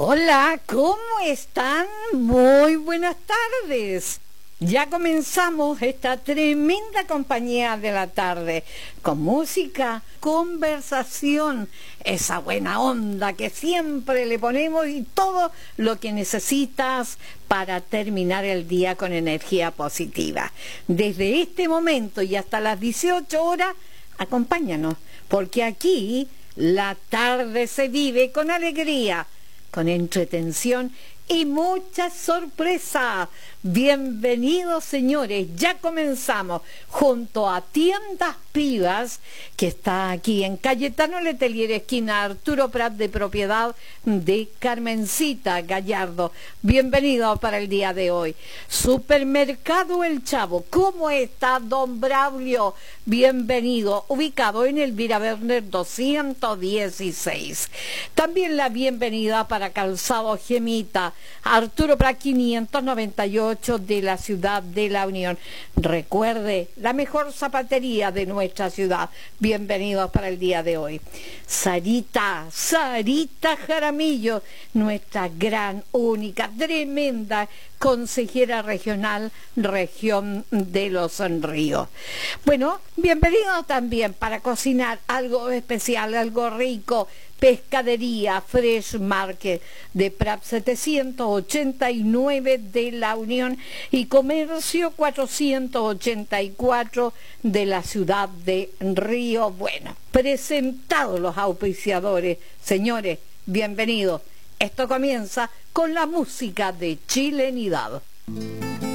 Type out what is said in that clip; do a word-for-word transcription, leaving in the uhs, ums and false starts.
Hola, ¿cómo están? Muy buenas tardes. Ya comenzamos esta tremenda compañía de la tarde, con música, conversación, esa buena onda que siempre le ponemos y todo lo que necesitas para terminar el día con energía positiva. Desde este momento y hasta las dieciocho horas, acompáñanos, porque aquí la tarde se vive con alegría, con entretención y mucha sorpresa. Bienvenidos, señores, ya comenzamos junto a Tiendas Pivas, que está aquí en Cayetano Letelier, esquina Arturo Prat, de propiedad de Carmencita Gallardo. Bienvenidos para el día de hoy. Supermercado El Chavo, ¿cómo está, don Braulio? Bienvenido, ubicado en Elvira Werner doscientos dieciséis. También la bienvenida para Calzado Gemita, Arturo Prat quinientos noventa y ocho de la ciudad de La Unión. Recuerde, la mejor zapatería de nuestra ciudad. Bienvenidos para el día de hoy. Sarita, Sarita Jaramillo, nuestra gran, única, tremenda consejera regional, región de Los Ríos. Bueno, bienvenidos también para cocinar algo especial, algo rico. Pescadería Fresh Market de Prat setecientos ochenta y nueve de La Unión y Comercio cuatrocientos ochenta y cuatro de la ciudad de Río Bueno. Presentados los auspiciadores, señores, bienvenidos. Esto comienza con la música de Chilenidad.